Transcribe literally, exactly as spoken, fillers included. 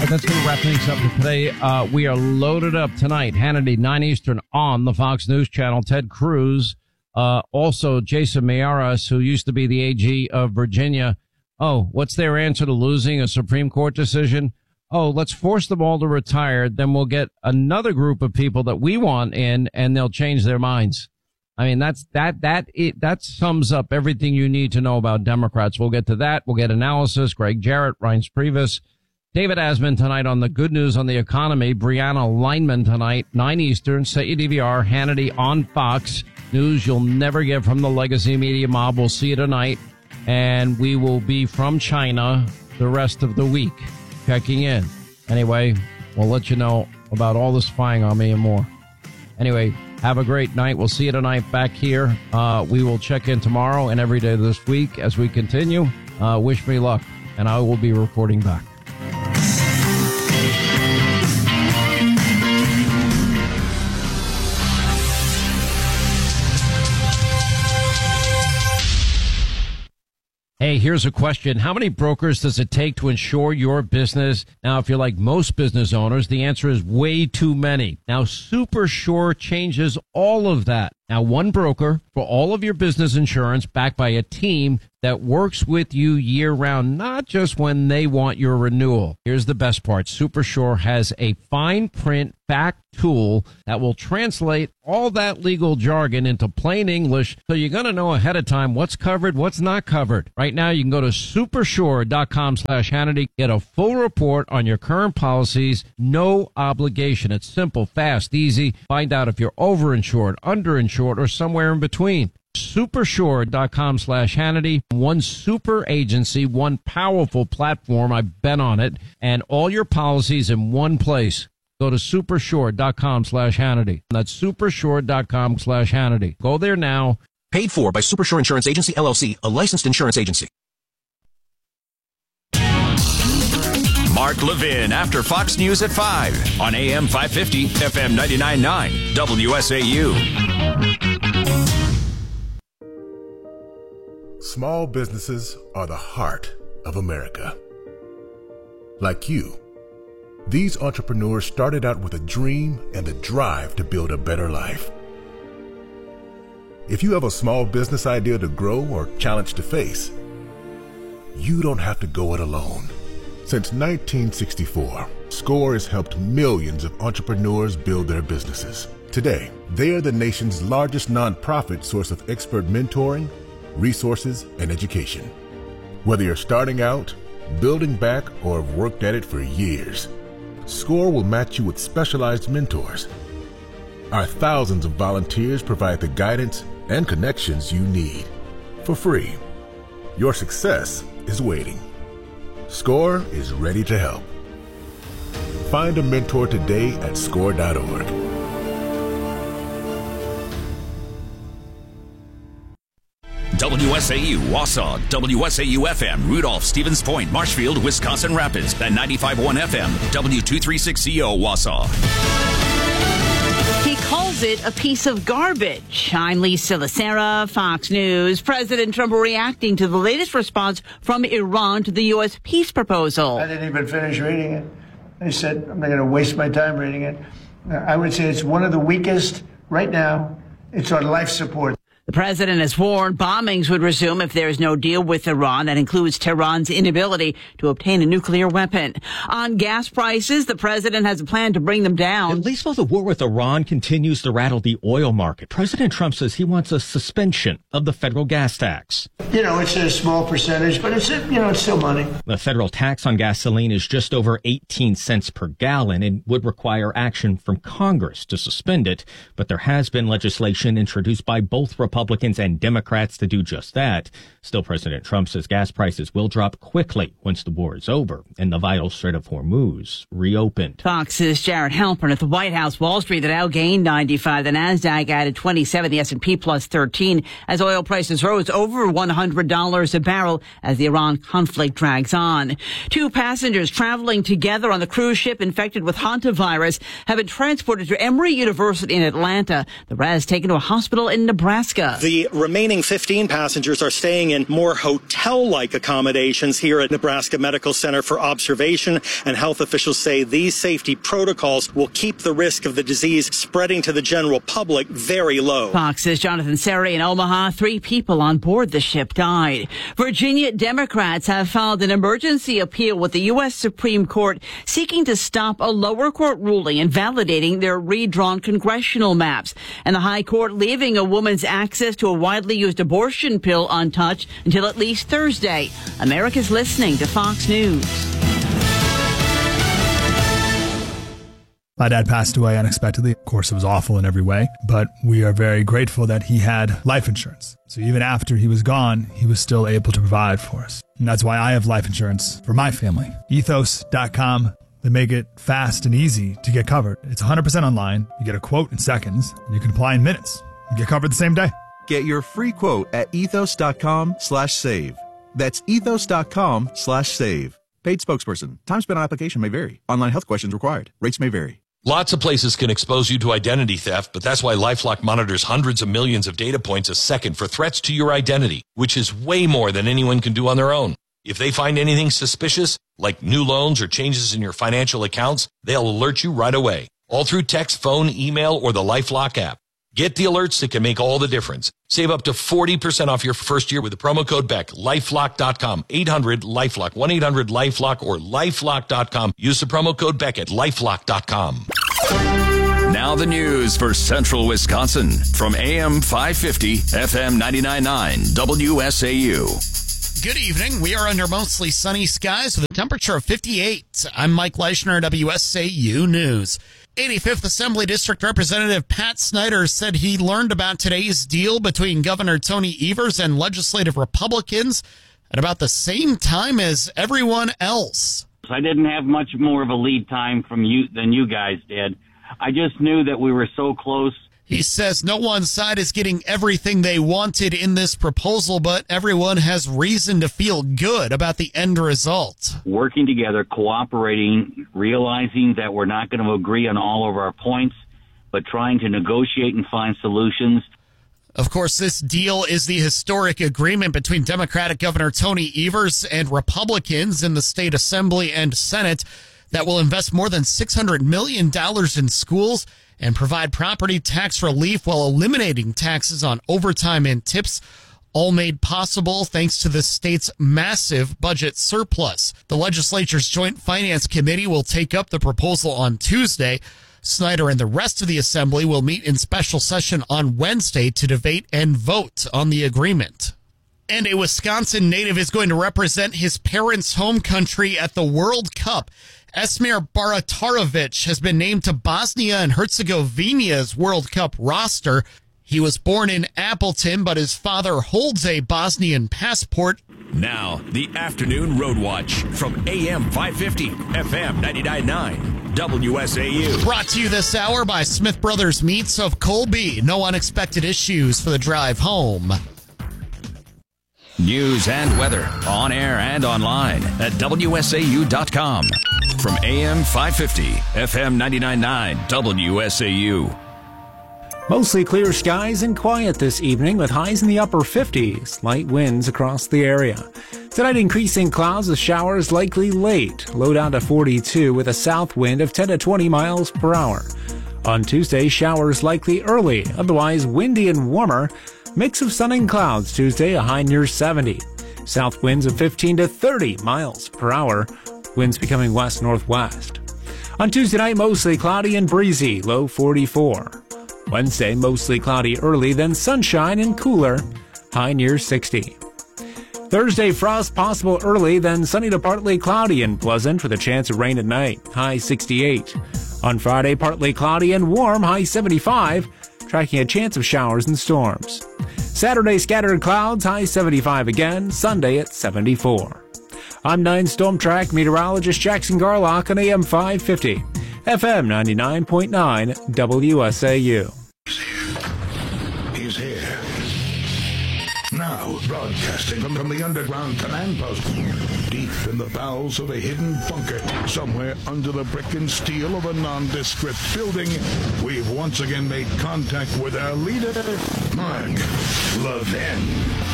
But that's going to wrap things up for today. Uh, we are loaded up tonight. Hannity, nine Eastern on the Fox News Channel. Ted Cruz, uh, also Jason Miyares, who used to be the A G of Virginia. Oh, what's their answer to losing a Supreme Court decision? Oh, let's force them all to retire. Then we'll get another group of people that we want in, and they'll change their minds. I mean, that's, that, that, it, that sums up everything you need to know about Democrats. We'll get to that. We'll get analysis. Greg Jarrett, Reince Priebus, David Asman tonight on the good news on the economy. Brianna Lineman tonight, nine Eastern, set your D V R, Hannity on Fox News. You'll never get from the legacy media mob. We'll see you tonight. And we will be from China the rest of the week, checking in. Anyway, we'll let you know about all the spying on me and more. Anyway, have a great night. We'll see you tonight back here. Uh, we will check in tomorrow and every day this week as we continue. Uh, wish me luck, and I will be reporting back. Hey, here's a question. How many brokers does it take to insure your business? Now, if you're like most business owners, the answer is way too many. Now, SuperSure changes all of that. Now, one broker for all of your business insurance, backed by a team that works with you year-round, not just when they want your renewal. Here's the best part. SuperSure has a fine print fact tool that will translate all that legal jargon into plain English, so you're going to know ahead of time what's covered, what's not covered. Right now, you can go to supersure.com slash Hannity, get a full report on your current policies, no obligation. It's simple, fast, easy. Find out if you're overinsured, underinsured, or somewhere in between. Supersure.com slash Hannity. One super agency, one powerful platform. I've been on it. And all your policies in one place. Go to supersure.com slash Hannity. That's supersure.com slash Hannity. Go there now. Paid for by Supersure Insurance Agency, L L C, a licensed insurance agency. Mark Levin after Fox News at five on A M five fifty, F M ninety-nine point nine, W S A U. Small businesses are the heart of America. Like you, these entrepreneurs started out with a dream and the drive to build a better life. If you have a small business idea to grow or challenge to face, you don't have to go it alone. Since nineteen sixty-four, SCORE has helped millions of entrepreneurs build their businesses. Today, they are the nation's largest nonprofit source of expert mentoring, resources, and education. Whether you're starting out, building back, or have worked at it for years, SCORE will match you with specialized mentors. Our thousands of volunteers provide the guidance and connections you need for free. Your success is waiting. SCORE is ready to help. Find a mentor today at score dot org. W S A U, Wausau, W S A U F M, Rudolph, Stevens Point, Marshfield, Wisconsin Rapids, and ninety-five point one F M, W two thirty-six C O, Wausau. He calls it a piece of garbage. I'm Lisa Lacera, Fox News. President Trump reacting to the latest response from Iran to the U S peace proposal. I didn't even finish reading it. I said, I'm not going to waste my time reading it. I would say it's one of the weakest right now. It's on life support. The president has warned bombings would resume if there is no deal with Iran. That includes Tehran's inability to obtain a nuclear weapon. On gas prices, the president has a plan to bring them down. At least while the war with Iran continues to rattle the oil market, President Trump says he wants a suspension of the federal gas tax. You know, it's a small percentage, but it's, you know, it's still money. The federal tax on gasoline is just over eighteen cents per gallon and would require action from Congress to suspend it. But there has been legislation introduced by both Republicans Republicans and Democrats to do just that. Still, President Trump says gas prices will drop quickly once the war is over and the vital Strait of Hormuz reopened. Fox's Jared Halpern at the White House. Wall Street, the Dow gained ninety-five. The Nasdaq added twenty-seven. The S and P plus thirteen as oil prices rose over one hundred dollars a barrel as the Iran conflict drags on. Two passengers traveling together on the cruise ship infected with hantavirus have been transported to Emory University in Atlanta. The rest taken to a hospital in Nebraska. Nebraska. The remaining fifteen passengers are staying in more hotel-like accommodations here at Nebraska Medical Center for observation, and health officials say these safety protocols will keep the risk of the disease spreading to the general public very low. Fox's Jonathan Seri in Omaha. Three people on board the ship died. Virginia Democrats have filed an emergency appeal with the U S Supreme Court seeking to stop a lower court ruling invalidating their redrawn congressional maps, and the High Court leaving a woman's access to a widely used abortion pill untouched until at least Thursday. America's listening to Fox News. My dad passed away unexpectedly. Of course, it was awful in every way, but we are very grateful that he had life insurance. So even after he was gone, he was still able to provide for us. And that's why I have life insurance for my family. ethos dot com. They make it fast and easy to get covered. It's one hundred percent online. You get a quote in seconds, and you can apply in minutes. You get covered the same day. Get your free quote at ethos dot com slash save. That's ethos dot com slash save. Paid spokesperson. Time spent on application may vary. Online health questions required. Rates may vary. Lots of places can expose you to identity theft, but that's why LifeLock monitors hundreds of millions of data points a second for threats to your identity, which is way more than anyone can do on their own. If they find anything suspicious, like new loans or changes in your financial accounts, they'll alert you right away, all through text, phone, email, or the LifeLock app. Get the alerts that can make all the difference. Save up to forty percent off your first year with the promo code Beck. lifelock dot com, eight hundred LifeLock, one eight hundred LifeLock, or lifelock dot com. Use the promo code Beck at lifelock dot com. Now the news for Central Wisconsin from A M five fifty, F M ninety-nine point nine, W S A U. Good evening. We are under mostly sunny skies with a temperature of fifty-eight. I'm Mike Leischner, W S A U News. eighty-fifth Assembly District Representative Pat Snyder said he learned about today's deal between Governor Tony Evers and legislative Republicans at about the same time as everyone else. I didn't have much more of a lead time from you than you guys did. I just knew that we were so close. He says no one side is getting everything they wanted in this proposal, but everyone has reason to feel good about the end result. Working together, cooperating, realizing that we're not going to agree on all of our points, but trying to negotiate and find solutions. Of course, this deal is the historic agreement between Democratic Governor Tony Evers and Republicans in the state assembly and Senate that will invest more than six hundred million dollars in schools and provide property tax relief while eliminating taxes on overtime and tips, all made possible thanks to the state's massive budget surplus. The legislature's Joint Finance Committee will take up the proposal on Tuesday. Snyder and the rest of the assembly will meet in special session on Wednesday to debate and vote on the agreement. And a Wisconsin native is going to represent his parents' home country at the World Cup. Esmir Baratarovic has been named to Bosnia and Herzegovina's World Cup roster. He was born in Appleton, but his father holds a Bosnian passport. Now, the Afternoon Road Watch from A M five fifty, F M ninety-nine point nine, W S A U. Brought to you this hour by Smith Brothers Meats of Colby. No unexpected issues for the drive home. News and weather on air and online at W S A U dot com. From A M five fifty, F M ninety-nine point nine, W S A U. Mostly clear skies and quiet this evening with highs in the upper fifties, light winds across the area. Tonight, increasing clouds with showers likely late, low down to forty-two with a south wind of ten to twenty miles per hour. On Tuesday, showers likely early, otherwise windy and warmer. Mix of sun and clouds Tuesday, a high near seventy. South winds of fifteen to thirty miles per hour. Winds becoming west-northwest. On Tuesday night, mostly cloudy and breezy, low forty-four. Wednesday, mostly cloudy early, then sunshine and cooler, high near sixty. Thursday, frost possible early, then sunny to partly cloudy and pleasant with a chance of rain at night, high sixty-eight. On Friday, partly cloudy and warm, high seventy-five, tracking a chance of showers and storms. Saturday, scattered clouds, high seventy-five again, Sunday at seventy-four. I'm nine Storm Track meteorologist Jackson Garlock on A M five fifty, F M ninety-nine point nine, W S A U. He's here. Now, broadcasting from from the underground command post, deep in the bowels of a hidden bunker, somewhere under the brick and steel of a nondescript building, we've once again made contact with our leader, Mark Levin.